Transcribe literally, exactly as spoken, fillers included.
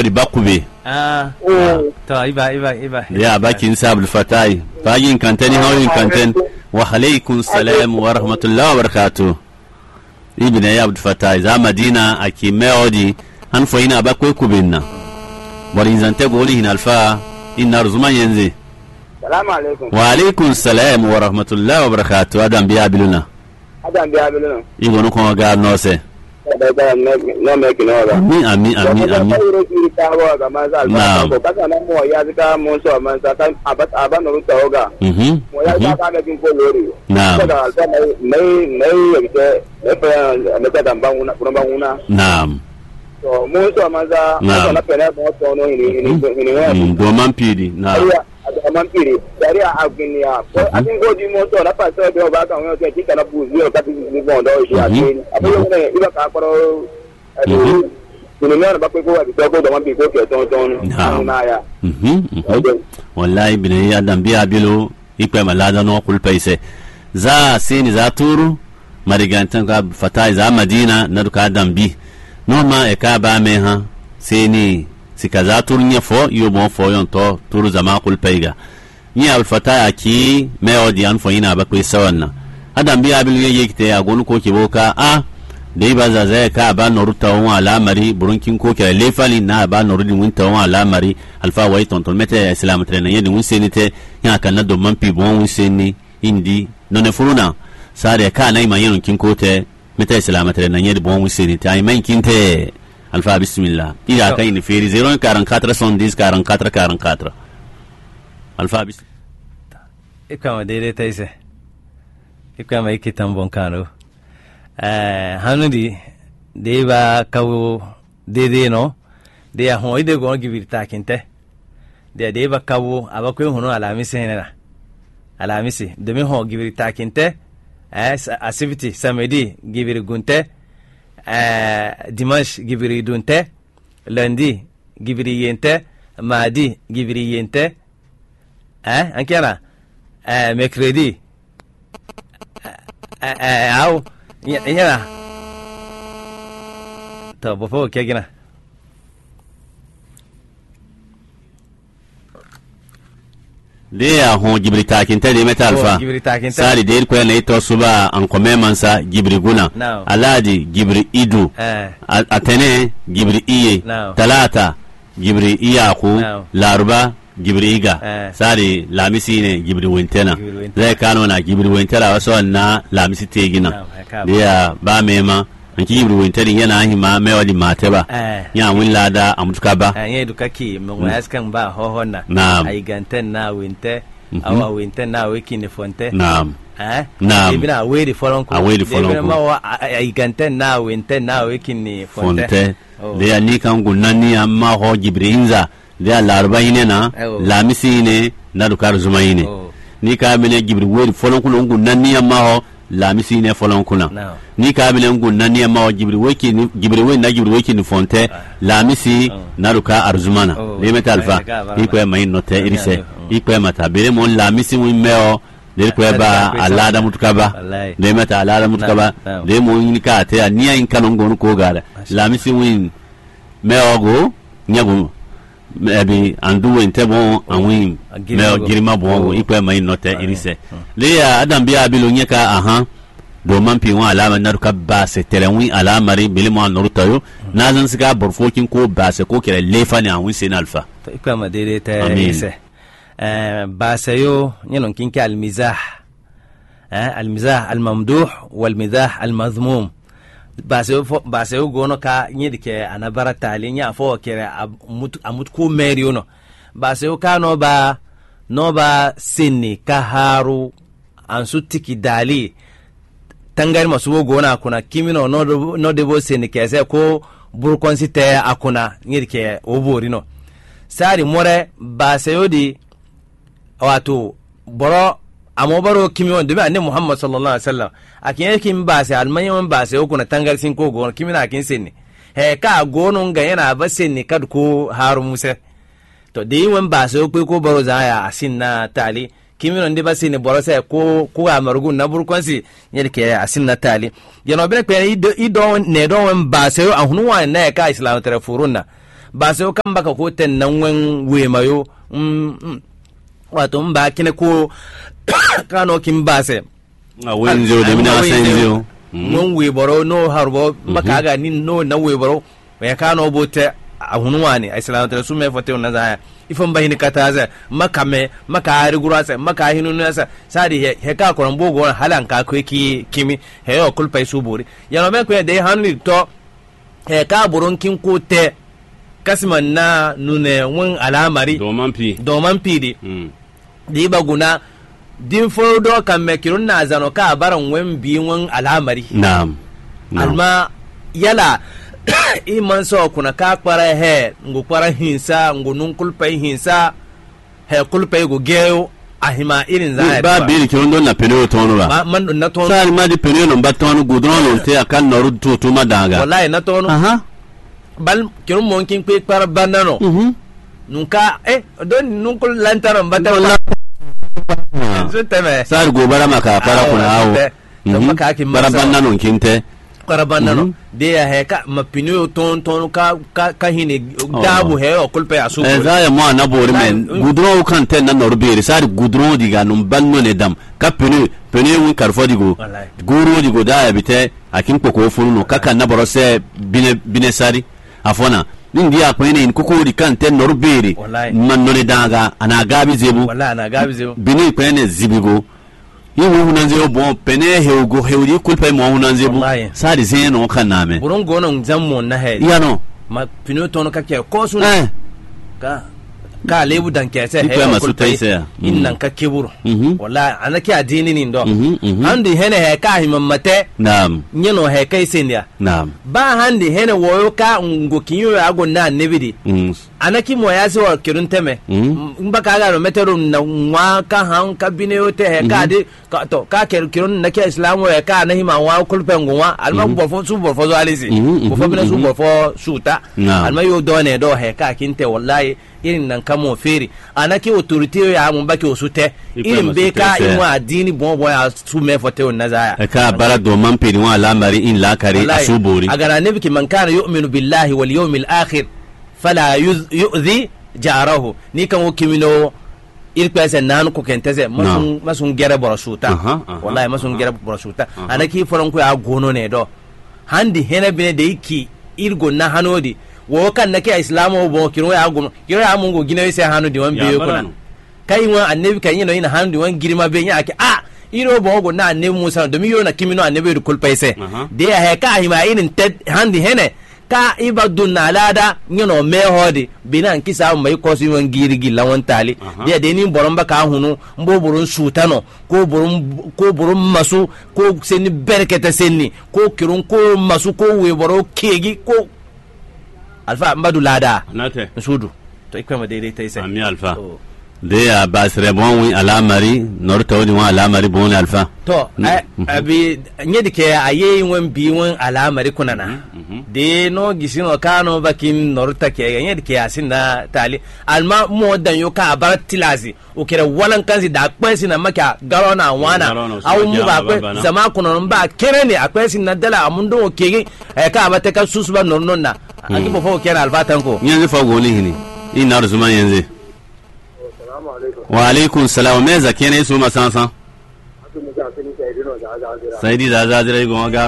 di bakube ah to iba iba iba ya bakin sabul fatai bagin kantani hawin kantan wa alaikum salam wa rahmatullahi wa barakatuh ibn ya abdul fatai za madina aki meodi han fo ina bakwe kubinna bari zante goli hin alfa inna ruzuman yanzu salamu alaikum wa alaikum salam wa rahmatullahi wa barakatuh adam biya biluna adam biya biluna igonu ko ga no se no me ki no ga mi ami ami ami na ko kaka na mo ya zika mo so man sa kan abat aban no ta oga mhm mo ya ka ga kin ko lori na da alta mai mai yake ne fa ne ta dan banguna kuna banguna naam so mo so man sa na pena mo so no ni ni ni wa do man pidi na a man pidi dari a agnia ko atin ko di mo so na pa so do ba kan o ke ti kana bu zero ka ti ni bon do shi a ni apo ne iba ka ko ni ne ba ko ko wa ko do man bi ko ke ton ton na ya mhm wallahi bin adam biya bilo ikwe malada no kul paise za sini za turu marigantan ka fatai za madina na duka adam bi no ma e ka ba me ha sini sikaza turnya fo yo bon fo yon to turu zama kul paiga ni al fatai aki me odi an fo ina ba ko sawanna adam biya bilo ye yekte ya gonu ko ke boka a dai ba za zai ka ba noruta wa alamari burunkin ko ke lefali na ba norudin winta wa alamari alfa wai tonton mete islam trena yedi win senite ya kan na do man pi bon win seni indi non e furuna sare ka na ima yin kin ko te mete islam trena yedi bon win senite ay man kinte alfa bismillah ila kai ni feri zero quarante quatre cent dix quarante quatre quarante quatre alfa bis ikama dede taise ikama ikitan bon kanu eh hanudi de ba kawo dede no de ya ho ide go gibirta kinte de de ba kawo abakwe hono alamisi nena alamisi de me ho gibirta kinte eh activity samedi gibir gunte eh dimanche gibiri dunte lundi gibiri yente mardi gibiri yente eh ankara eh mercredi eh eh au yana to bofo ke gina de ya ho jibri takin ta de meta alfa sari de ko ne to suba an ko memansa jibri guna aladi jibri idu atene jibri iye talata jibri iyaku laruba jibri iga sari lamisi ne jibri wintena zai kano na jibri wintera waso na lamisi tegina de ya ba mema anki jibri winteri yana hima mewali mateba ya win lada amutuka ba anye dukaki mo askan ba hohonna ay ganten na winte awa winte na wiki ne fonte naam eh naam ibina we folon ko we folon ko ma ay ganten na winte na wiki ne fonte de ya ni kan gunani amma ho jibri inza de larba ine na lamisi ne na dukar zuma ine ni ka mene jibri we folon ko gunani amma ho lamisi ne folon kuna ni ka bilen gunna ni ma jibri weki ni jibri we na jibri weki ni fonte lamisi naruka arzumana le metalfa iko mai note irise iko mata bere mon lamisi wi meo le ko ba alada mutukaba le meta alada mutukaba le mo ni ka te ni in kanon gon ko gara lamisi wi meo go nyagu ebi andu we ntebo anwi meo girima bo iko mai note irise le ya adam biya bilo nyeka aha do man pi wa alama na ka ba se telenwi alamari bilimo nurtayo na zan siga borfokin ko ba se ko kire lefani an win sen alfa to ikama dede ta ise eh ba se yo nyenon kinki al mizah eh al mizah al mamduh wal mizah al mazmum ba se ba se gono ka nyidike anabara tali nya fo kire amut amut ko meriyo no ba se ka no ba no ba sinni ka haru an sutiki dali tangar masu gona kuna kimino no no debo seni kese ko burkonsi te akuna ngirke obori no sari more ba sayodi wato boro amobaro kimino de annabi Muhammad sallallahu alaihi wasallam akin kim ba sai almanyan ba sai kuna tangar sin ko gona kimina akin seni he ka gonon ga yana ba seni kad ko haru musa to de yin ba sai ko ko baro zaya asin na tali kimino ndi basi ni borose ko ko amarugu na burkonsi nyerke asin na tali yano bere pe ido ido ne do wen base ahunu wa na ka islam tere furuna ba sai kan baka ko ten nan wen we mayo mm wato mba kine ko kano kin ba sai a wen zo da mina san zo non we boro no harbo maka ga ni no na we boro ya kano bote a hunuwa ne islam ta su me fote na za ifan bahini kataza maka me maka ari gurasa maka hinu nasa sadi he, he ka koran bogo halan ka ko ki kimi he o kulpai suburi ya no me ko de hanni to he ka buron kin ko te kasman na nune won alamari doman pi doman pi di mm. di baguna din fodo kan me kirun na zano ka baran wen bi won alamari na'am alma yala iman so kuna ka kwara he ngu kwara hinsa ngu nun kulpai hinsa he kulpai go geo ahima irin za ba bi ki rondo na peno tono ba man na tono sari ma di peno no batono gudron no te akan no rutu to madaga wallahi na tono aha bal kirun mon kin pe kwara banano mhm nunka eh don nun kul lantana mbata zuteme sari gobara maka para kuna hawo bara banano kinte karabanano mm -hmm. de ya he ka mapinu ton ton ka ka, ka hine dabu oh. he o kulpe asu e za ya mo na bori men gudron kan ten na norbere sari gudron diga num banno ne dam ka pinu pinu won karfo digo guru digo da ya bite akin poko furu no kaka na borose bine bine sari afona nindi akwe ne kuko di kan ten norbere man no ne daga ana gabi zebu wallahi ana gabi zebu bine kwene zibigo yi wo hunanze yo bon pene hewgo hewdi kulpa mo hunanze bu sadi zeno kaname burun gonon zammo na he ya no ma pino tono kake ko suna eh ka ka lebu dan kese he ma su taise innan ka kiburu wallahi anaki adini ni ndo andi handi hene he ka himammate naam nyeno he kai sendia naam ba handi hene woyo ka ngo kinyo ya go na nebidi anaki mo ya so kirun teme mbaka ga no metero na nwa ka han ka bine yote he ka de ka to ka kirun na ke islamu he ka na hima wa kulpe ngwa alma bo fo su bo fo zo alisi bo fo bine su bo fo suta alma yo do ne do he ka kinte wallahi irin nan kamo feri anaki autorité ya mun baki osute irin be ka inwa adini bon bon ya su me fote on nazaya ka bara do man pedi wa lamari in la kare asubori agara nabi ki man kana yu'minu billahi wal yawmil akhir fala yu'dhi jarahu ni kan okimino irpese nan ko kenteze masun masun gere borasuta wallahi masun gere borasuta anaki foron ko ya gono ne do handi hena bine de iki irgo na hanodi wo kan nake islamu bo kiro ya gumo kiro ya mungo gine sai hanu di wan biyo kuna kai wa annabi kan yino ina hanu di wan girma be nya ake ah iro bo go na annabi Musa do mi yo na kimino annabi kul paise de ya he ka hima inin ted handi hene ka ibadun na lada nyino me hodi binan kisa mai ko su wan girgi lawan tali de de ni boron ba ka hunu mbo boron sutano ko boron ko boron masu ko seni berkete senni ko kirun ko masu ko we boro kegi ko alfa mbadu lada nate sudu to ikwema daidai tai sai ami alfa de ya basre bon wi alamari norta woni wa alamari bon alfa to abi nyedi ke aye won bi won alamari kunana de no gisino kano bakin norta ke nyedi ke asinda tali alma mo dan yo ka bar tilazi o kere walan kanzi da kwesi na maka garona wana awu mu ba kwe zama kunon ba kere ne akwesi na dala amundo kege ka abate ka susuba nonnonna aki bo fo kera albatan ko yanzu fa goni hini ina ruzuma yanzu wa alaikum salam me zakene su masansan saidi da zazira go ga